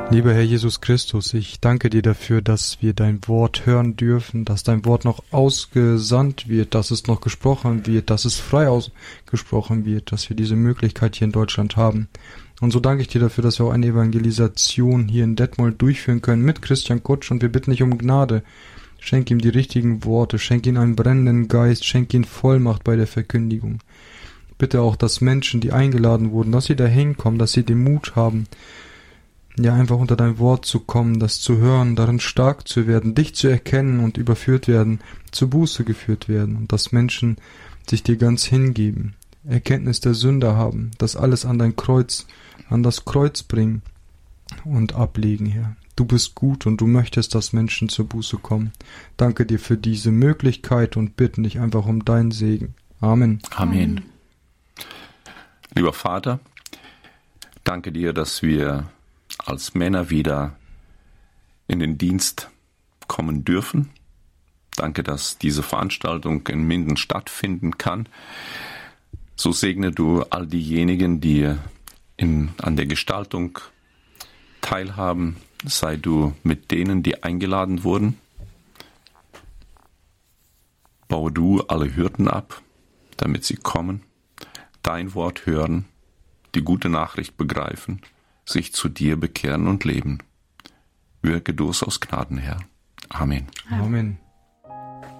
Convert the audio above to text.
Lieber Herr Jesus Christus, ich danke dir dafür, dass wir dein Wort hören dürfen, dass dein Wort noch ausgesandt wird, dass es noch gesprochen wird, dass es frei ausgesprochen wird, dass wir diese Möglichkeit hier in Deutschland haben. Und so danke ich dir dafür, dass wir auch eine Evangelisation hier in Detmold durchführen können mit Christian Kutsch, und wir bitten dich um Gnade. Schenk ihm die richtigen Worte, schenk ihm einen brennenden Geist, schenk ihm Vollmacht bei der Verkündigung. Bitte auch, dass Menschen, die eingeladen wurden, dass sie da hinkommen, dass sie den Mut haben, ja, einfach unter dein Wort zu kommen, das zu hören, darin stark zu werden, dich zu erkennen und überführt werden, zur Buße geführt werden, und dass Menschen sich dir ganz hingeben, Erkenntnis der Sünder haben, das alles an das Kreuz bringen und ablegen, Herr. Du bist gut und du möchtest, dass Menschen zur Buße kommen. Danke dir für diese Möglichkeit und bitten dich einfach um deinen Segen. Amen. Amen. Lieber Vater, danke dir, dass wir als Männer wieder in den Dienst kommen dürfen. Danke, dass diese Veranstaltung in Minden stattfinden kann. So segne du all diejenigen, die an der Gestaltung teilhaben. Sei du mit denen, die eingeladen wurden. Baue du alle Hürden ab, damit sie kommen, dein Wort hören, die gute Nachricht begreifen, sich zu dir bekehren und leben. Wirke du es aus Gnaden, Herr. Amen. Amen.